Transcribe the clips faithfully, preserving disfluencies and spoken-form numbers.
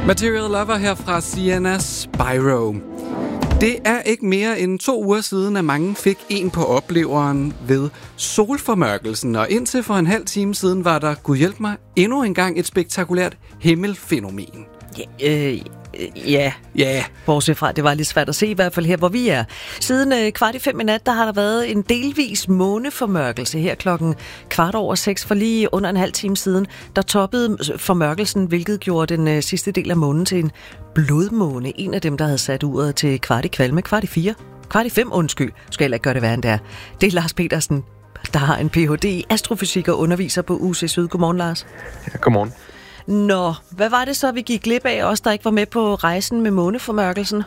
Material Lover her fra Sienna Spyro. Det er ikke mere end to uger siden, at mange fik en på opleveren ved solformørkelsen, og indtil for en halv time siden var der, gud hjælp mig, endnu engang et spektakulært himmelfænomen. Ja, øh, ja. Ja. Bortset fra, det var lidt svært at se, i hvert fald her, hvor vi er. Siden øh, kvart i fem i nat, der har der været en delvis måneformørkelse her klokken kvart over seks, for lige under en halv time siden, der toppede formørkelsen, hvilket gjorde den øh, sidste del af månen til en blodmåne. En af dem, der havde sat uret til kvart i kvalme, kvart i fire, kvart i fem, undskyld, skal jeg heller ikke gøre det værre end det er. Det er Lars Petersen, der har en P H D i astrofysik og underviser på U C Syd. Godmorgen, Lars. Ja, godmorgen. Nå, hvad var det så, vi gik glip af, os der ikke var med på rejsen med måneformørkelsen?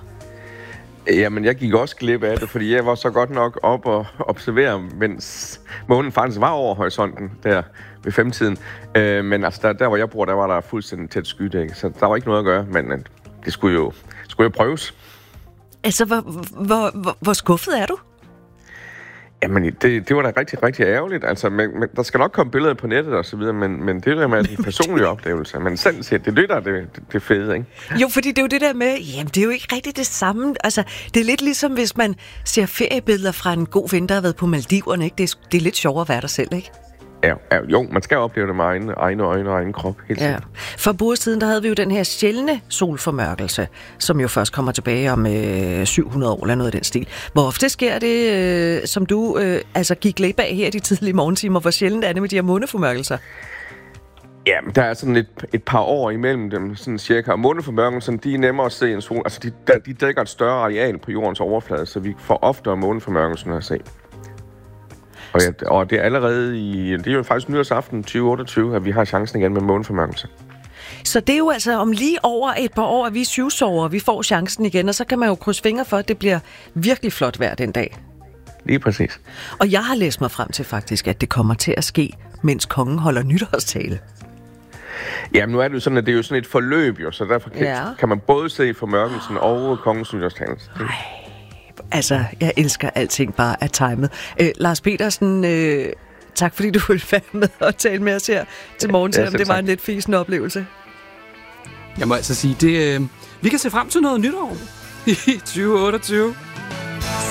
Jamen, jeg gik også glip af det, fordi jeg var så godt nok op og observere, mens månen faktisk var over horisonten der ved femtiden. Øh, men altså, der, der hvor jeg bor, der var der fuldstændig tæt skydæk, så der var ikke noget at gøre, men øh, det skulle jo, skulle jo prøves. Altså, hvor, hvor, hvor, hvor skuffet er du? Jamen, det, det var da rigtig, rigtig ærgerligt. Altså, men, men, der skal nok komme billeder på nettet og så videre, men, men det er jo en personlig oplevelse. Men selv set, det er det, der er det, det, det fede, ikke? Jo, fordi det er jo det der med, jamen, det er jo ikke rigtig det samme. Altså, det er lidt ligesom, hvis man ser feriebilleder fra en god ven, der har været på Maldiverne, ikke? Det er, det er lidt sjovere at være der selv, ikke? Ja, ja, jo, man skal opleve det med egne, egne øjne og egen krop, helt sikkert. Ja. For et par uger siden, der havde vi jo den her sjældne solformørkelse, som jo først kommer tilbage om øh, syv hundrede år eller noget af den stil. Hvor ofte sker det, øh, som du øh, altså gik glip af her de tidlige morgentimer? Hvor sjældent er det med de her måneformørkelser? Ja, der er sådan et, et par år imellem dem, sådan cirka. Og måneformørkelsen, de er nemmere at se en sol. Altså, de, de dækker et større areal på jordens overflade, så vi får oftere måneformørkelsen at se. Og, ja, og det er allerede i, det er jo faktisk nytårsaften tyve otteogtyve, at vi har chancen igen med måneformørkelse. Så det er jo altså om lige over et par år, at vi er syvsover, vi får chancen igen, og så kan man jo krydse fingre for, at det bliver virkelig flot vejr den dag. Lige præcis. Og jeg har læst mig frem til faktisk, at det kommer til at ske, mens kongen holder nytårstale. Jamen nu er det jo sådan, at det er jo sådan et forløb, jo, så derfor kan, ja. kan man både se formørkelsen og kongens nytårstale. Altså, jeg elsker alting bare af timet. Øh, Lars Petersen, øh, tak fordi du ville være med og tale med os her til morgen, selvom ja, det var tak. En lidt fisen oplevelse. Jeg må altså sige, det, øh, vi kan se frem til noget nytår i tyve otteogtyve.